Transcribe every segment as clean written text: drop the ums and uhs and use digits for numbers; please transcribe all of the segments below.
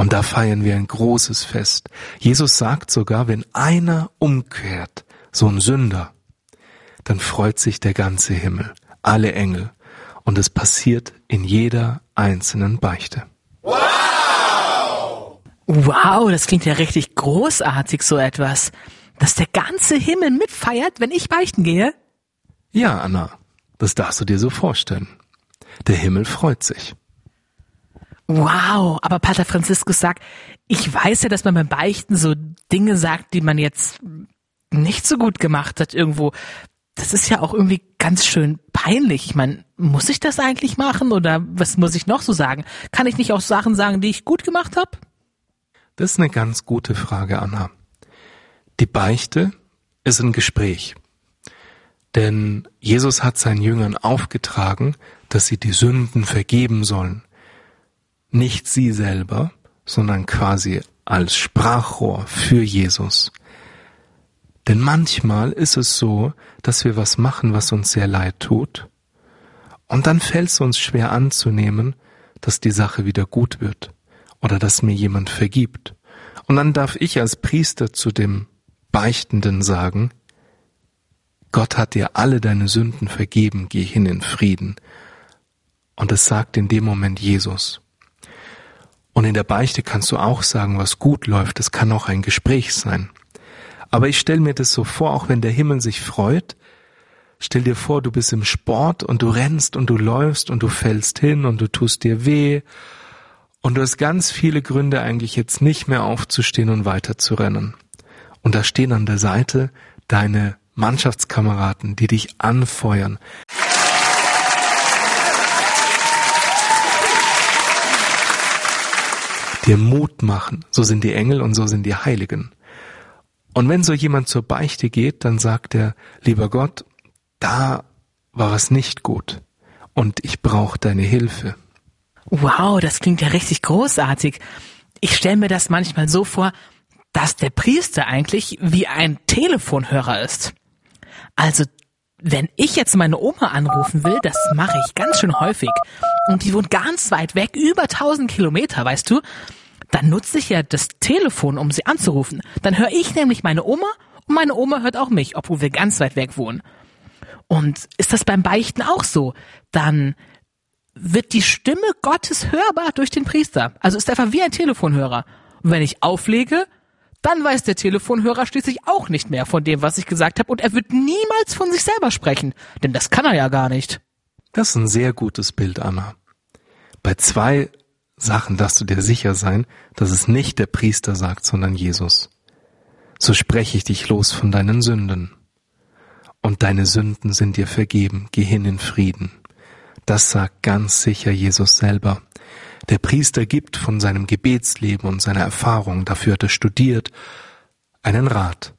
Und da feiern wir ein großes Fest. Jesus sagt sogar, wenn einer umkehrt, so ein Sünder, dann freut sich der ganze Himmel, alle Engel. Und es passiert in jeder einzelnen Beichte. Wow, das klingt ja richtig großartig, so etwas. Dass der ganze Himmel mitfeiert, wenn ich beichten gehe? Ja, Anna, das darfst du dir so vorstellen. Der Himmel freut sich. Wow, aber Pater Franziskus sagt, ich weiß ja, dass man beim Beichten so Dinge sagt, die man jetzt nicht so gut gemacht hat irgendwo. Das ist ja auch irgendwie ganz schön peinlich. Ich meine, muss ich das eigentlich machen oder was muss ich noch so sagen? Kann ich nicht auch Sachen sagen, die ich gut gemacht habe? Das ist eine ganz gute Frage, Anna. Die Beichte ist ein Gespräch. Denn Jesus hat seinen Jüngern aufgetragen, dass sie die Sünden vergeben sollen. Nicht sie selber, sondern quasi als Sprachrohr für Jesus. Denn manchmal ist es so, dass wir was machen, was uns sehr leid tut. Und dann fällt es uns schwer anzunehmen, dass die Sache wieder gut wird oder dass mir jemand vergibt. Und dann darf ich als Priester zu dem Beichtenden sagen, Gott hat dir alle deine Sünden vergeben, geh hin in Frieden. Und das sagt in dem Moment Jesus. Und in der Beichte kannst du auch sagen, was gut läuft. Es kann auch ein Gespräch sein. Aber ich stelle mir das so vor, auch wenn der Himmel sich freut, stell dir vor, du bist im Sport und du rennst und du läufst und du fällst hin und du tust dir weh und du hast ganz viele Gründe eigentlich jetzt nicht mehr aufzustehen und weiter zu rennen. Und da stehen an der Seite deine Mannschaftskameraden, die dich anfeuern. Dir Mut machen. So sind die Engel und so sind die Heiligen. Und wenn so jemand zur Beichte geht, dann sagt er, lieber Gott, da war es nicht gut und ich brauche deine Hilfe. Wow, das klingt ja richtig großartig. Ich stelle mir das manchmal so vor, dass der Priester eigentlich wie ein Telefonhörer ist. Also, wenn ich jetzt meine Oma anrufen will, das mache ich ganz schön häufig. Und die wohnt ganz weit weg, über 1000 Kilometer, weißt du? Dann nutze ich ja das Telefon, um sie anzurufen. Dann höre ich nämlich meine Oma und meine Oma hört auch mich, obwohl wir ganz weit weg wohnen. Und ist das beim Beichten auch so? Dann wird die Stimme Gottes hörbar durch den Priester. Also ist einfach wie ein Telefonhörer. Und wenn ich auflege, dann weiß der Telefonhörer schließlich auch nicht mehr von dem, was ich gesagt habe. Und er wird niemals von sich selber sprechen. Denn das kann er ja gar nicht. Das ist ein sehr gutes Bild, Anna. Bei 2 Sachen darfst du dir sicher sein, dass es nicht der Priester sagt, sondern Jesus. So spreche ich dich los von deinen Sünden. Und deine Sünden sind dir vergeben. Geh hin in Frieden. Das sagt ganz sicher Jesus selber. Der Priester gibt von seinem Gebetsleben und seiner Erfahrung, dafür hat er studiert, einen Rat.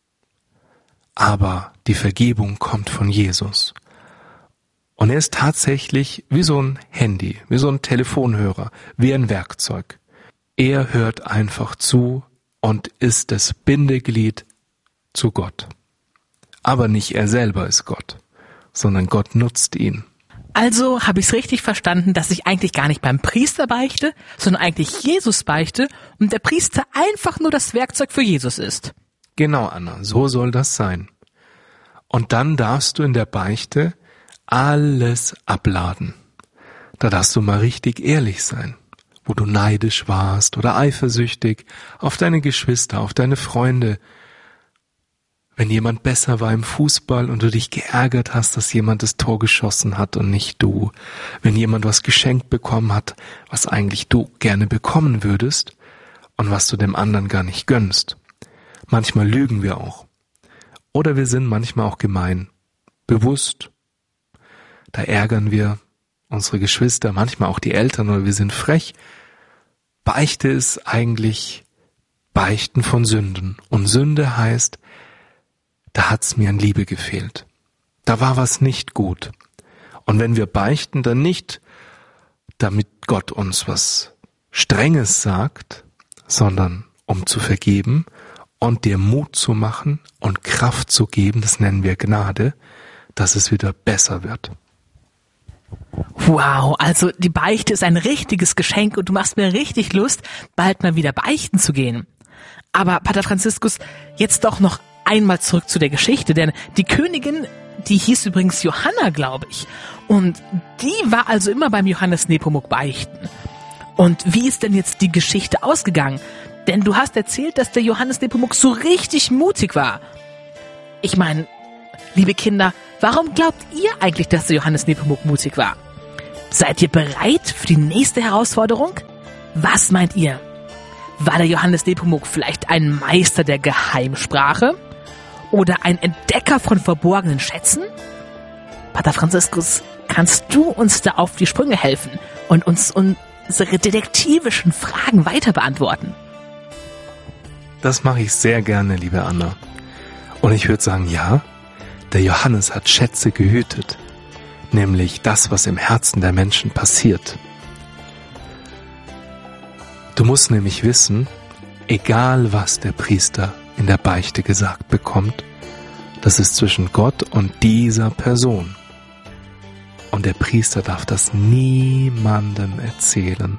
Aber die Vergebung kommt von Jesus. Und er ist tatsächlich wie so ein Handy, wie so ein Telefonhörer, wie ein Werkzeug. Er hört einfach zu und ist das Bindeglied zu Gott. Aber nicht er selber ist Gott, sondern Gott nutzt ihn. Also habe ich es richtig verstanden, dass ich eigentlich gar nicht beim Priester beichte, sondern eigentlich Jesus beichte und der Priester einfach nur das Werkzeug für Jesus ist. Genau, Anna, so soll das sein. Und dann darfst du in der Beichte alles abladen. Da darfst du mal richtig ehrlich sein, wo du neidisch warst oder eifersüchtig auf deine Geschwister, auf deine Freunde. Wenn jemand besser war im Fußball und du dich geärgert hast, dass jemand das Tor geschossen hat und nicht du. Wenn jemand was geschenkt bekommen hat, was eigentlich du gerne bekommen würdest und was du dem anderen gar nicht gönnst. Manchmal lügen wir auch. Oder wir sind manchmal auch gemein. Bewusst. Da ärgern wir unsere Geschwister, manchmal auch die Eltern oder wir sind frech. Beichte ist eigentlich Beichten von Sünden. Und Sünde heißt, da hat's mir an Liebe gefehlt. Da war was nicht gut. Und wenn wir beichten, dann nicht, damit Gott uns was Strenges sagt, sondern um zu vergeben und dir Mut zu machen und Kraft zu geben, das nennen wir Gnade, dass es wieder besser wird. Wow, also die Beichte ist ein richtiges Geschenk und du machst mir richtig Lust, bald mal wieder beichten zu gehen. Aber Pater Franziskus, jetzt doch noch einmal zurück zu der Geschichte, denn die Königin, die hieß übrigens Johanna, glaube ich. Und die war also immer beim Johannes Nepomuk beichten. Und wie ist denn jetzt die Geschichte ausgegangen? Denn du hast erzählt, dass der Johannes Nepomuk so richtig mutig war. Ich meine, liebe Kinder, warum glaubt ihr eigentlich, dass der Johannes Nepomuk mutig war? Seid ihr bereit für die nächste Herausforderung? Was meint ihr? War der Johannes Nepomuk vielleicht ein Meister der Geheimsprache? Oder ein Entdecker von verborgenen Schätzen? Pater Franziskus, kannst du uns da auf die Sprünge helfen und uns unsere detektivischen Fragen weiter beantworten? Das mache ich sehr gerne, liebe Anna. Und ich würde sagen, ja, der Johannes hat Schätze gehütet. Nämlich das, was im Herzen der Menschen passiert. Du musst nämlich wissen, egal was der Priester in der Beichte gesagt bekommt, das ist zwischen Gott und dieser Person. Und der Priester darf das niemandem erzählen.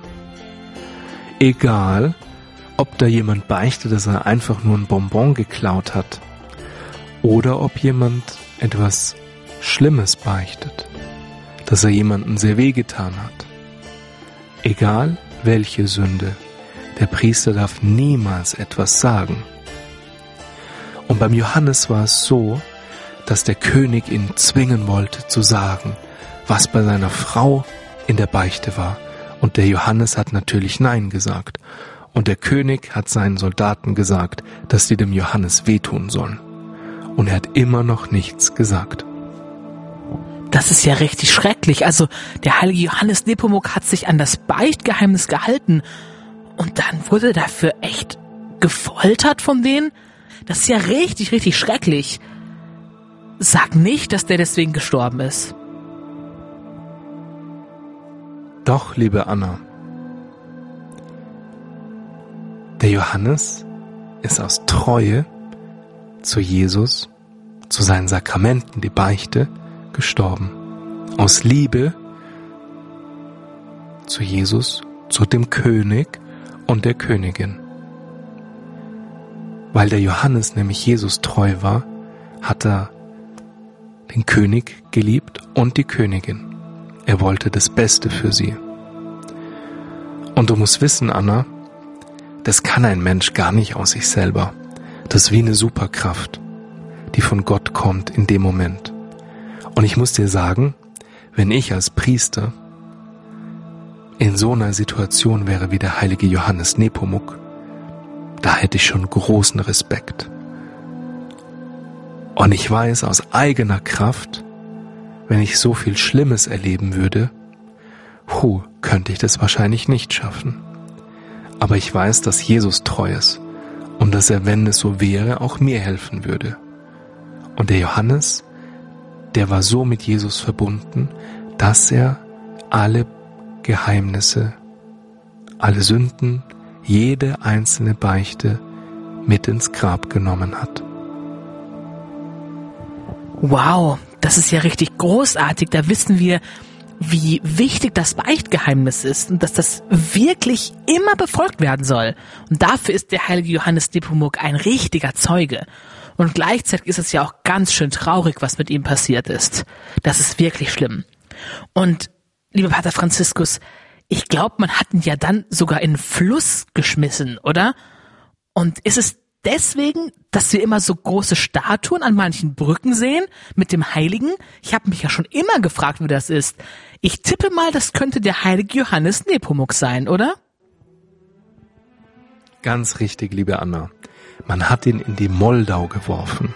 Egal, ob da jemand beichtet, dass er einfach nur ein Bonbon geklaut hat, oder ob jemand etwas Schlimmes beichtet, dass er jemandem sehr wehgetan hat. Egal welche Sünde, der Priester darf niemals etwas sagen. Und beim Johannes war es so, dass der König ihn zwingen wollte zu sagen, was bei seiner Frau in der Beichte war. Und der Johannes hat natürlich Nein gesagt. Und der König hat seinen Soldaten gesagt, dass sie dem Johannes wehtun sollen. Und er hat immer noch nichts gesagt. Das ist ja richtig schrecklich. Also der heilige Johannes Nepomuk hat sich an das Beichtgeheimnis gehalten und dann wurde er dafür echt gefoltert von denen. Das ist ja richtig, richtig schrecklich. Sag nicht, dass der deswegen gestorben ist. Doch, liebe Anna. Der Johannes ist aus Treue zu Jesus, zu seinen Sakramenten, die Beichte, gestorben. Aus Liebe zu Jesus, zu dem König und der Königin. Weil der Johannes nämlich Jesus treu war, hat er den König geliebt und die Königin. Er wollte das Beste für sie. Und du musst wissen, Anna, das kann ein Mensch gar nicht aus sich selber. Das ist wie eine Superkraft, die von Gott kommt in dem Moment. Und ich muss dir sagen, wenn ich als Priester in so einer Situation wäre wie der heilige Johannes Nepomuk, da hätte ich schon großen Respekt. Und ich weiß aus eigener Kraft, wenn ich so viel Schlimmes erleben würde, könnte ich das wahrscheinlich nicht schaffen. Aber ich weiß, dass Jesus treu ist und dass er, wenn es so wäre, auch mir helfen würde. Und der Johannes, der war so mit Jesus verbunden, dass er alle Geheimnisse, alle Sünden, jede einzelne Beichte mit ins Grab genommen hat. Wow, das ist ja richtig großartig. Da wissen wir, wie wichtig das Beichtgeheimnis ist und dass das wirklich immer befolgt werden soll. Und dafür ist der heilige Johannes Nepomuk ein richtiger Zeuge. Und gleichzeitig ist es ja auch ganz schön traurig, was mit ihm passiert ist. Das ist wirklich schlimm. Und, lieber Pater Franziskus, ich glaube, man hat ihn ja dann sogar in den Fluss geschmissen, oder? Und ist es deswegen, dass wir immer so große Statuen an manchen Brücken sehen mit dem Heiligen? Ich habe mich ja schon immer gefragt, wie das ist. Ich tippe mal, das könnte der heilige Johannes Nepomuk sein, oder? Ganz richtig, liebe Anna. Man hat ihn in die Moldau geworfen.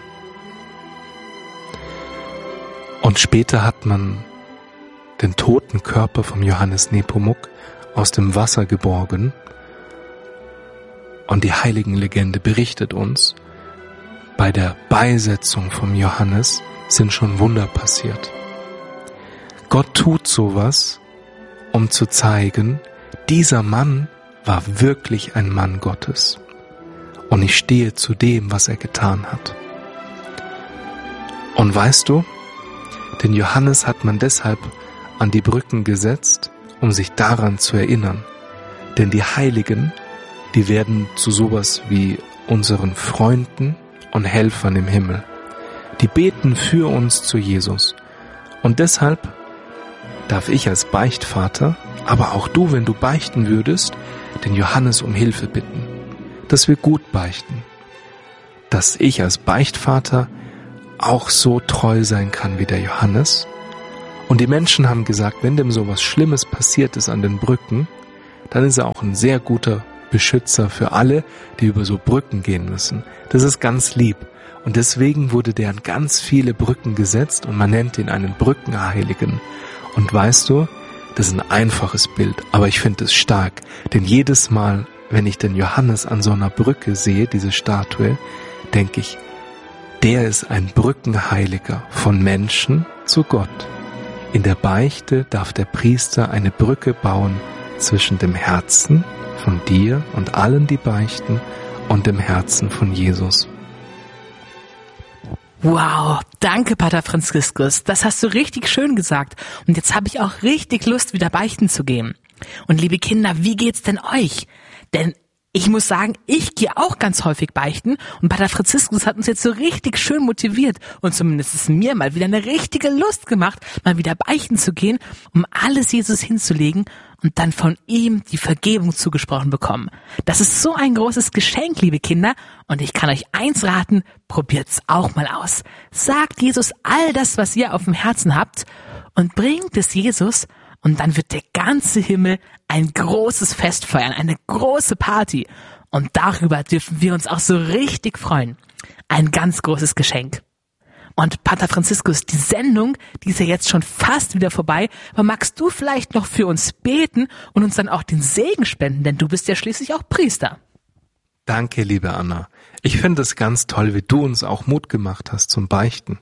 Und später hat man den toten Körper vom Johannes Nepomuk aus dem Wasser geborgen. Und die Heiligenlegende berichtet uns, bei der Beisetzung vom Johannes sind schon Wunder passiert. Gott tut sowas, um zu zeigen, dieser Mann war wirklich ein Mann Gottes. Und ich stehe zu dem, was er getan hat. Und weißt du, den Johannes hat man deshalb an die Brücken gesetzt, um sich daran zu erinnern. Denn die Heiligen, die werden zu sowas wie unseren Freunden und Helfern im Himmel. Die beten für uns zu Jesus. Und deshalb darf ich als Beichtvater, aber auch du, wenn du beichten würdest, den Johannes um Hilfe bitten, dass wir gut beichten, dass ich als Beichtvater auch so treu sein kann wie der Johannes. Und die Menschen haben gesagt, wenn dem so was Schlimmes passiert ist an den Brücken, dann ist er auch ein sehr guter Beschützer für alle, die über so Brücken gehen müssen. Das ist ganz lieb. Und deswegen wurde der an ganz viele Brücken gesetzt und man nennt ihn einen Brückenheiligen. Und weißt du, das ist ein einfaches Bild, aber ich finde es stark. Denn jedes Mal, wenn ich den Johannes an so einer Brücke sehe, diese Statue, denke ich, der ist ein Brückenheiliger von Menschen zu Gott. In der Beichte darf der Priester eine Brücke bauen zwischen dem Herzen von dir und allen, die beichten, und dem Herzen von Jesus. Wow, danke, Pater Franziskus. Das hast du richtig schön gesagt. Und jetzt habe ich auch richtig Lust, wieder beichten zu gehen. Und liebe Kinder, wie geht's denn euch? Denn ich muss sagen, ich gehe auch ganz häufig beichten und Pater Franziskus hat uns jetzt so richtig schön motiviert und zumindest ist mir mal wieder eine richtige Lust gemacht, mal wieder beichten zu gehen, um alles Jesus hinzulegen und dann von ihm die Vergebung zugesprochen bekommen. Das ist so ein großes Geschenk, liebe Kinder, und ich kann euch eins raten, probiert's auch mal aus. Sagt Jesus all das, was ihr auf dem Herzen habt und bringt es Jesus. Und dann wird der ganze Himmel ein großes Fest feiern, eine große Party. Und darüber dürfen wir uns auch so richtig freuen. Ein ganz großes Geschenk. Und Pater Franziskus, die Sendung, die ist ja jetzt schon fast wieder vorbei. Aber magst du vielleicht noch für uns beten und uns dann auch den Segen spenden? Denn du bist ja schließlich auch Priester. Danke, liebe Anna. Ich finde es ganz toll, wie du uns auch Mut gemacht hast zum Beichten.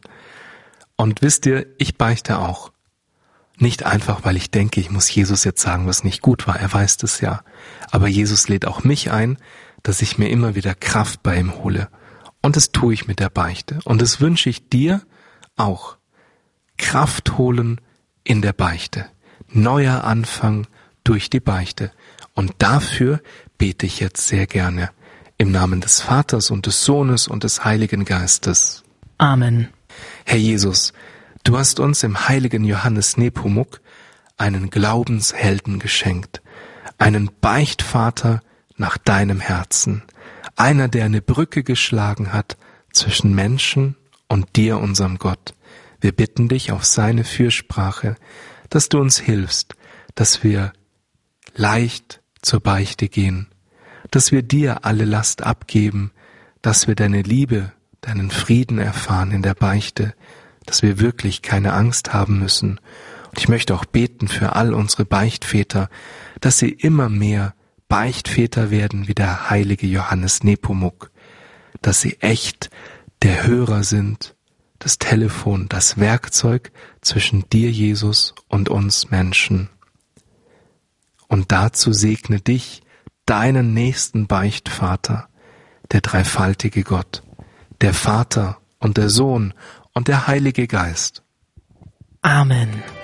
Und wisst ihr, ich beichte auch. Nicht einfach, weil ich denke, ich muss Jesus jetzt sagen, was nicht gut war. Er weiß das ja. Aber Jesus lädt auch mich ein, dass ich mir immer wieder Kraft bei ihm hole. Und das tue ich mit der Beichte. Und das wünsche ich dir auch. Kraft holen in der Beichte. Neuer Anfang durch die Beichte. Und dafür bete ich jetzt sehr gerne. Im Namen des Vaters und des Sohnes und des Heiligen Geistes. Amen. Herr Jesus, du hast uns im heiligen Johannes Nepomuk einen Glaubenshelden geschenkt, einen Beichtvater nach deinem Herzen, einer, der eine Brücke geschlagen hat zwischen Menschen und dir, unserem Gott. Wir bitten dich auf seine Fürsprache, dass du uns hilfst, dass wir leicht zur Beichte gehen, dass wir dir alle Last abgeben, dass wir deine Liebe, deinen Frieden erfahren in der Beichte, dass wir wirklich keine Angst haben müssen. Und ich möchte auch beten für all unsere Beichtväter, dass sie immer mehr Beichtväter werden wie der heilige Johannes Nepomuk, dass sie echt der Hörer sind, das Telefon, das Werkzeug zwischen dir, Jesus, und uns Menschen. Und dazu segne dich, deinen nächsten Beichtvater, der dreifaltige Gott, der Vater und der Sohn und der Heilige Geist. Amen.